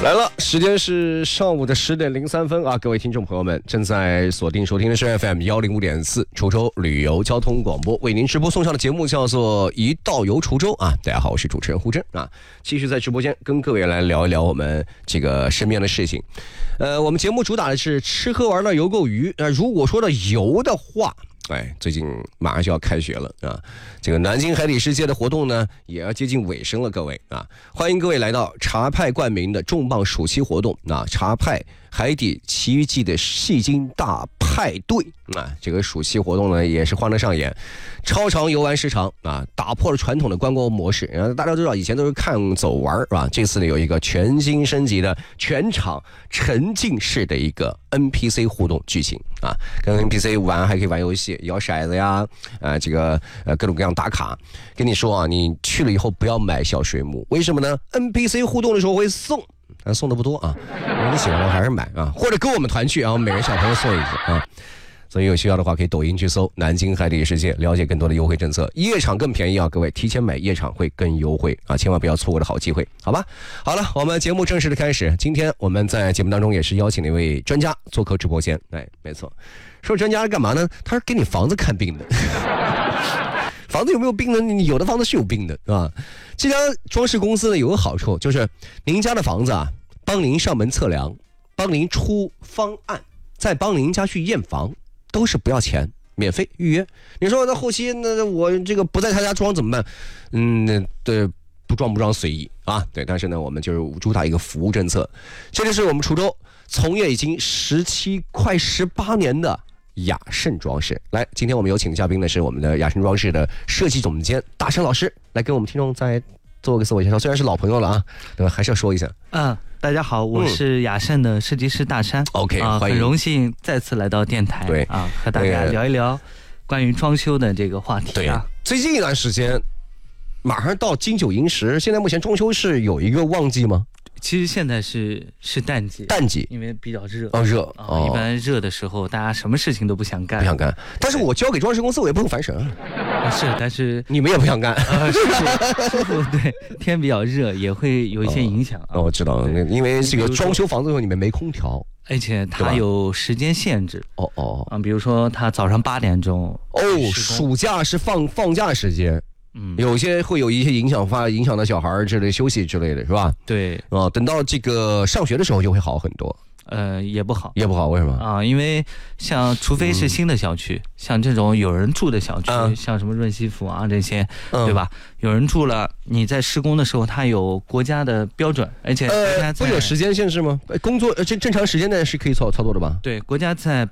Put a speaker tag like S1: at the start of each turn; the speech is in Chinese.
S1: 来了，时间是上午的10:03啊！各位听众朋友们，正在锁定收听的是 FM105.4滁州旅游交通广播为您直播送上的节目叫做《一道游滁州》啊！大家好，我是主持人胡真啊，继续在直播间跟各位来聊一聊我们这个身边的事情。我们节目主打的是吃喝玩乐游购娱。如果说到游的话，最近马上就要开学了啊！这个南京海底世界的活动呢，也要接近尾声了，各位啊，欢迎各位来到茶派冠名的重磅暑期活动啊！茶派海底奇遇记的戏精大派对啊！这个暑期活动呢，也是欢乐上演，超长游玩时长啊，打破了传统的观光模式。大家知道以前都是看走玩是吧？这次呢有一个全新升级的全场沉浸式的一个 NPC 互动剧情啊，跟 NPC 玩还可以玩游戏，摇骰子呀，这个各种各样打卡。跟你说啊，你去了以后不要买小水母，为什么呢 ？NPC 互动的时候会送。但送的不多啊，你喜欢的还是买啊，或者跟我们团去啊，每人小朋友送一只啊。所以有需要的话，可以抖音去搜南京海底世界，了解更多的优惠政策。夜场更便宜啊，各位提前买夜场会更优惠啊，千万不要错过的好机会，好吧？好了，我们节目正式的开始。今天我们在节目当中也是邀请了一位专家做客直播间，没错。说专家是干嘛呢？他是给你房子看病的。房子有没有病呢？你有的房子是有病的啊。这家装饰公司呢有个好处，就是您家的房子啊，帮您上门测量，帮您出方案，再帮您家去验房，都是不要钱，免费预约。你说那后期那我这个不在他家装怎么办？对，不装随意啊。对，但是呢，我们就是主打一个服务政策。这就是我们滁州从业已经快18年的雅盛装饰。来，今天我们有请的嘉宾呢是我们的雅盛装饰的设计总监大山老师，来跟我们听众再做个自我介绍。虽然是老朋友了啊，还是要说一下。
S2: 大家好，我是雅盛的设计师大山。
S1: OK， 欢迎，
S2: 很荣幸再次来到电台，对啊，和大家聊一聊关于装修的这个话题啊。
S1: 最近一段时间，马上到金九银十，现在目前装修是有一个旺季吗？
S2: 其实现在是淡季，因为比较热一般热的时候，大家什么事情都不想干。
S1: 但是我交给装饰公司，我也不用烦神
S2: 但是
S1: 你们也不想干
S2: 是对，天比较热也会有一些影响
S1: 我知道，因为这个装修房子后你们没空调，
S2: 而且它有时间限制比如说它早上8点钟
S1: 暑假是放假时间。有些会有一些影响到小孩之类休息之类的是吧？
S2: 对
S1: 等到这个上学的时候就会好很多。
S2: 也不好，
S1: 为什么
S2: 因为除非是新的小区，像这种有人住的小区，像什么润西府这些，对吧？有人住了，你在施工的时候，它有国家的标准，而且
S1: 不有时间限制吗？工作正常时间内是可以操作的吧？
S2: 对，国家在